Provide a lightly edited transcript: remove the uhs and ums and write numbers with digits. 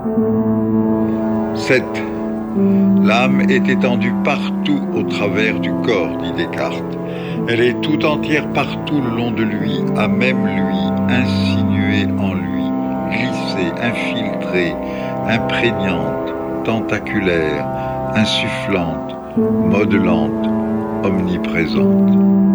7. L'âme est étendue partout au travers du corps, dit Descartes. Elle est tout entière partout le long de lui, à même lui, insinuée en lui, glissée, infiltrée, imprégnante, tentaculaire, insufflante, modelante, omniprésente.